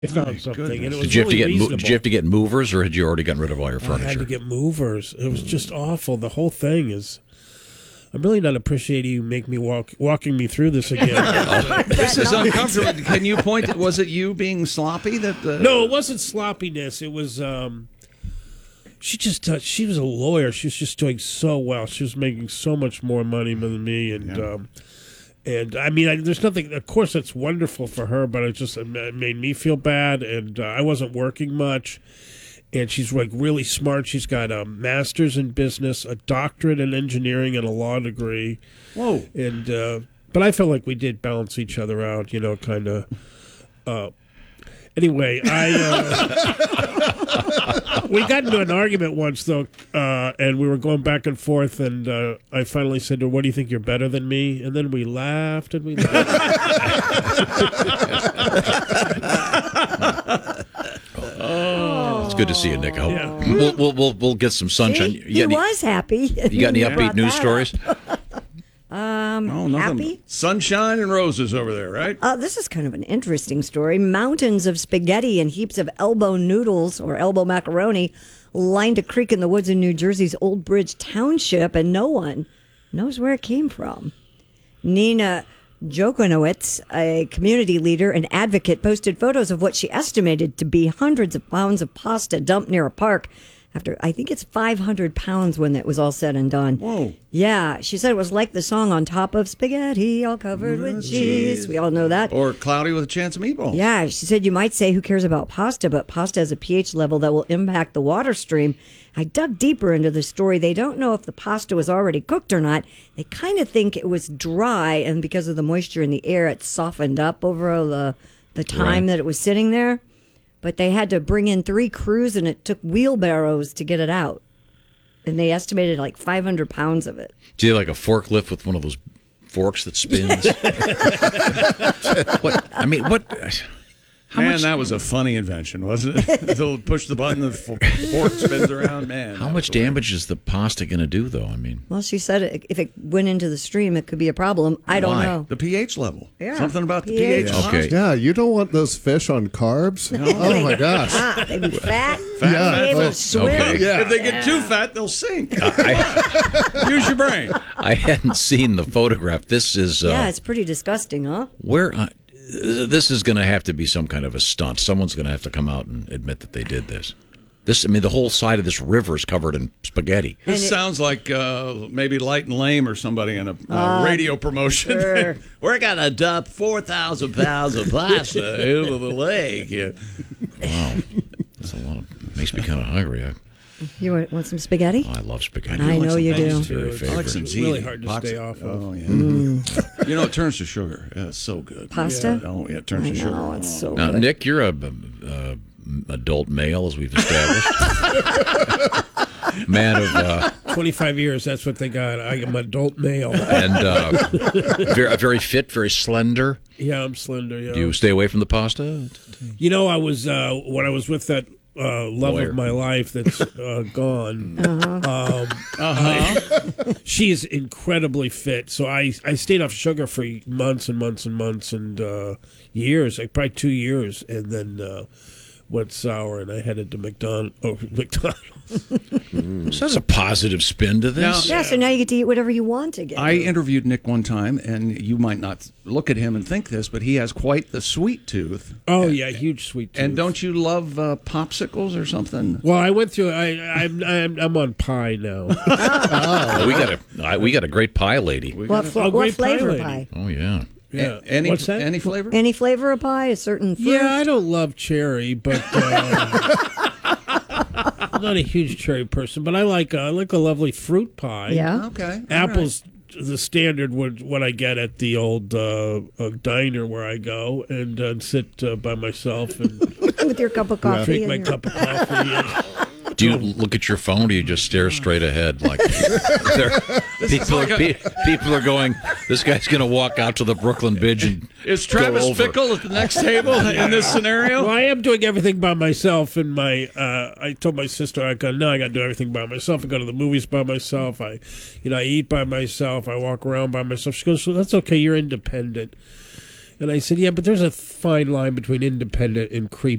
I found something, and it was Did you have really to get reasonable. Did you have to get movers, or had you already gotten rid of all your furniture? I had to get movers. It was just awful. The whole thing is. I'm really not appreciating you make me walking me through this again. This is uncomfortable. Can you point? Was it you being sloppy? No, it wasn't sloppiness. It was. She was a lawyer. She was just doing so well. She was making so much more money than me, and I mean, there's nothing. Of course, it's wonderful for her, but it made me feel bad, and I wasn't working much. And she's like really smart. She's got a master's in business, a doctorate in engineering, and a law degree. Whoa! And but I felt like we did balance each other out, kind of. Anyway, we got into an argument once though, and we were going back and forth. And I finally said to her, "What do you think? You're better than me?" And then we laughed and we laughed. It's good to see you, Nick. I hope we'll get some sunshine. He was happy. You got any upbeat news stories? Nothing. Happy? Sunshine and roses over there, right? This is kind of an interesting story. Mountains of spaghetti and heaps of elbow noodles or elbow macaroni lined a creek in the woods in New Jersey's Old Bridge Township, and no one knows where it came from. Nina Jokonowitz, a community leader and advocate, posted photos of what she estimated to be hundreds of pounds of pasta dumped near a park. After, I think it's 500 pounds when it was all said and done. Whoa. Yeah, she said it was like the song On Top of Spaghetti, all covered with cheese. We all know that. Or Cloudy with a Chance of Meatballs. Yeah, she said you might say who cares about pasta, but pasta has a pH level that will impact the water stream. I dug deeper into the story. They don't know if the pasta was already cooked or not. They kind of think it was dry, and because of the moisture in the air, it softened up over the time that it was sitting there. But they had to bring in 3 crews, and it took wheelbarrows to get it out. And they estimated like 500 pounds of it. Do you like a forklift with one of those forks that spins? What? I mean, what? That was a funny invention, wasn't it? They'll push the button, the fork spins around. Man, how much damage is the pasta going to do, though? I mean, well, she said if it went into the stream, it could be a problem. I don't know. The pH level. Yeah. Something about the pH. Okay. Yeah, you don't want those fish on carbs. No. Oh my gosh. They'd be fat. Yeah. They will swim. Okay. Yeah. If they get too fat, they'll sink. Use your brain. I hadn't seen the photograph. This is Yeah, it's pretty disgusting, huh? where. This is going to have to be some kind of a stunt. Someone's going to have to come out and admit that they did this. I mean, the whole side of this river is covered in spaghetti. This sounds like maybe Light and Lame or somebody in a radio promotion. Sure. We're going to dump 4,000 pounds of pasta into the lake. Yeah. Wow, that's a lot. Makes me kind of hungry. You want some spaghetti? I love spaghetti. I know you do. It's very I like favorite. some It's ziti. really hard to stay off of. Oh, yeah. You know, it turns to sugar. Yeah, it's so good. Pasta? Yeah. Oh, yeah, it turns I to sugar. know, it's so Now, good. Nick, you're a adult male, as we've established. Man of 25 years, that's what they got. I am adult male. and very fit, very slender. Yeah, I'm slender. Yeah. Do you stay away from the pasta? I was when I was with that love Lawyer. of my life that's gone. She's incredibly fit, so I stayed off sugar for months and months and months and years, like probably 2 years, and then went sour, and I headed to McDonald's. So there's a positive spin to this. Yeah, so now you get to eat whatever you want again. I interviewed Nick one time, and you might not look at him and think this, but he has quite the sweet tooth. Oh yeah, huge sweet tooth. And don't you love popsicles or something? Well, I went through. I'm on pie now. We got a great pie lady. What great flavor pie pie? lady. Oh yeah. Yeah. Any, What's that? Any flavor? Any flavor of pie? A certain fruit? Yeah, I don't love cherry, but I'm not a huge cherry person. But I like a lovely fruit pie. Yeah. Okay. Apples, the standard what I get at the old diner where I go and sit by myself and With your cup of coffee. drink my and cup of coffee. Do you look at your phone, or do you just stare straight ahead? Like people are going, this guy's going to walk out to the Brooklyn Bridge and Is Travis go over. Fickle at the next table in this scenario? Well, I am doing everything by myself. And I told my sister, I got to do everything by myself. I go to the movies by myself. I eat by myself. I walk around by myself. She goes, so that's okay. You're independent. And I said, yeah, but there's a fine line between independent and creep